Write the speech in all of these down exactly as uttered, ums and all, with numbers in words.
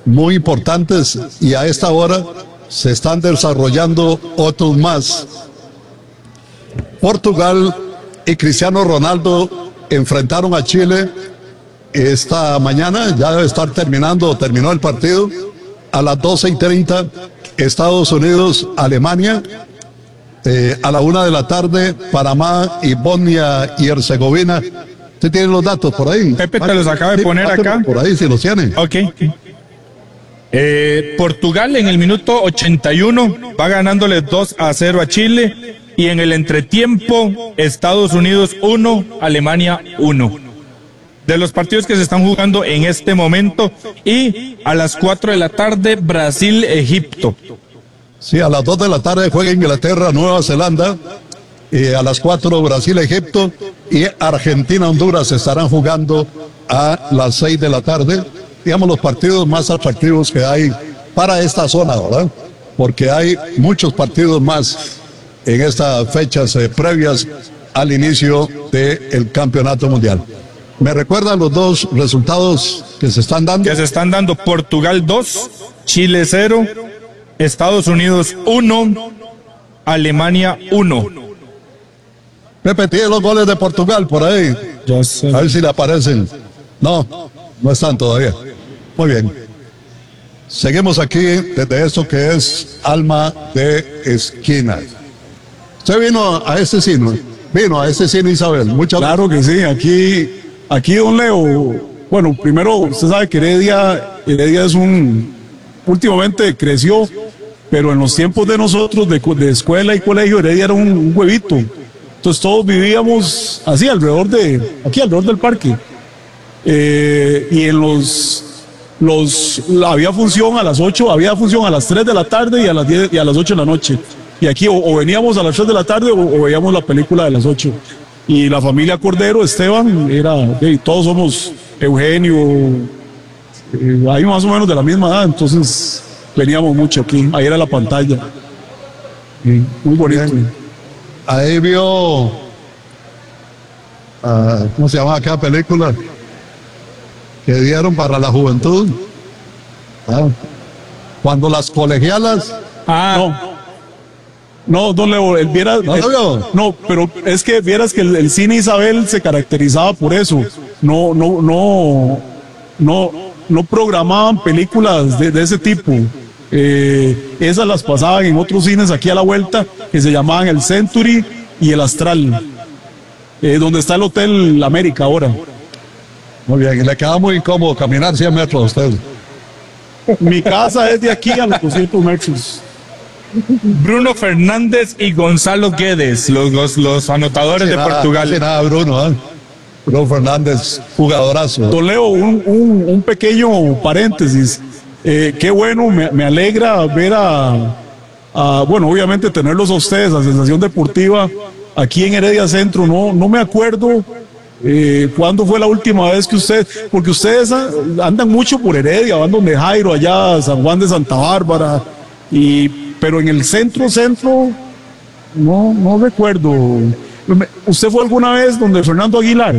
muy importantes y a esta hora se están desarrollando otros más. Portugal y Cristiano Ronaldo enfrentaron a Chile esta mañana, ya debe estar terminando, terminó el partido, a las doce y treinta, Estados Unidos, Alemania, eh, a la una de la tarde, Panamá y Bosnia y Herzegovina. ¿Usted tiene los datos por ahí? Pepe te los acaba de poner acá. Por ahí, si los tiene. Ok. Eh, Portugal en el minuto ochenta y uno va ganándole dos a cero a Chile, y en el entretiempo Estados Unidos uno, Alemania uno. De los partidos que se están jugando en este momento, y a las cuatro de la tarde Brasil-Egipto. Sí, a las dos de la tarde juega Inglaterra, Nueva Zelanda, y a las cuatro Brasil-Egipto, y Argentina-Honduras estarán jugando a las seis de la tarde. Digamos, los partidos más atractivos que hay para esta zona, ¿verdad? Porque hay muchos partidos más en estas fechas eh, previas al inicio del campeonato mundial. ¿Me recuerdan los dos resultados que se están dando? Que se están dando: Portugal dos, Chile cero, Estados Unidos uno, Alemania uno. Pepe, ¿tiene los goles de Portugal por ahí? Ya sé. A ver si le aparecen. No, no están todavía. Muy bien. Seguimos aquí desde esto que es Alma de Esquina. ¿Usted vino a este cine? Vino a este cine, Isabel. Muchas Claro que sí, aquí, aquí don Leo, bueno, primero usted sabe que Heredia, Heredia es un, últimamente creció, pero en los tiempos de nosotros, de, de escuela y colegio, Heredia era un, un huevito. Entonces todos vivíamos así alrededor de, aquí alrededor del parque. Eh, y en los, los, había función a las ocho, había función a las tres de la tarde y a las diez y a las ocho de la noche. Y aquí o, o veníamos a las tres de la tarde o, o veíamos la película de las ocho. Y la familia Cordero, Esteban, era, hey, todos somos Eugenio, eh, ahí más o menos de la misma edad, entonces veníamos mucho aquí, ahí era la pantalla. Sí, muy bonito. Bien. Ahí vio, uh, ¿cómo se llama aquella película que dieron para la juventud? Ah, cuando las colegialas... Ah, No. No, don Leo, él viera, ¿No lo vio? no, pero es que vieras que el, el cine Isabel se caracterizaba por eso. No, no, no, no, no programaban películas de, de ese tipo. Eh, esas las pasaban en otros cines aquí a la vuelta que se llamaban el Century y el Astral, eh, donde está el Hotel América ahora. Muy bien, y le queda muy incómodo caminar cien metros a usted. Mi casa es de aquí a los doscientos metros. Bruno Fernández y Gonzalo Guedes, los, los, los anotadores Sí, de nada, Portugal. sí, nada, Bruno, ¿eh? Bruno Fernández, jugadorazo. Don Leo, un, un, un pequeño paréntesis. Eh, qué bueno, me, me alegra ver a, a, bueno, obviamente tenerlos a ustedes, a Sensación Deportiva, aquí en Heredia Centro. No, no me acuerdo eh, cuándo fue la última vez que ustedes, porque ustedes andan mucho por Heredia, van donde Jairo, allá, San Juan de Santa Bárbara, y pero en el centro, centro, no, no recuerdo. ¿Usted fue alguna vez donde Fernando Aguilar?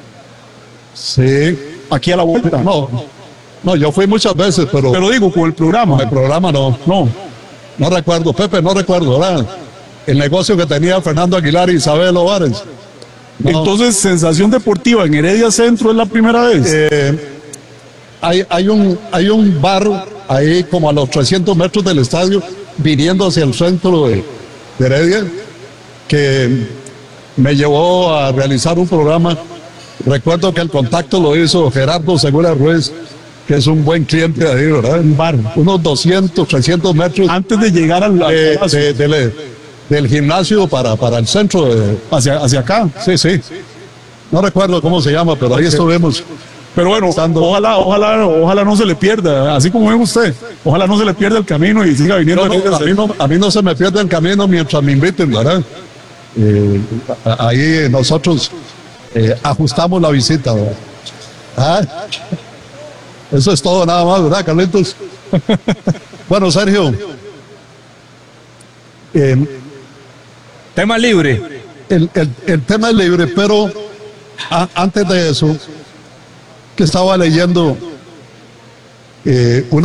Sí. Aquí a la vuelta. No, no, yo fui muchas veces, pero... Pero digo, con el programa. el programa no. No. No recuerdo, Pepe, no recuerdo, ¿verdad? El negocio que tenía Fernando Aguilar y Isabel Ovares. No. Entonces, Sensación Deportiva en Heredia Centro es la primera vez. Eh, hay, hay, un, hay un bar ahí como a los trescientos metros del estadio, viniendo hacia el centro de, de Heredia, que me llevó a realizar un programa. Recuerdo que el contacto lo hizo Gerardo Segura Ruiz, que es un buen cliente de ahí, ¿verdad? Un bar. Unos doscientos, trescientos metros Antes de llegar al, al de- palacio, de- de- del gimnasio para, para el centro. De, hacia, hacia acá. sí, sí. No recuerdo cómo se llama, pero ahí estuvimos. Pero bueno, Estando- ojalá, ojalá, ojalá no se le pierda, así como ve usted. Ojalá no se le pierda el camino y siga viniendo. No, no, a, mí no, a mí no se me pierde el camino mientras me inviten, ¿verdad? Eh, a- ahí nosotros eh, ajustamos la visita, ¿verdad? Ah, eso es todo nada más, ¿verdad, Carlitos? Bueno, Sergio, eh, Tema libre. el, el- el tema es libre, pero a- antes de eso, que estaba leyendo eh, una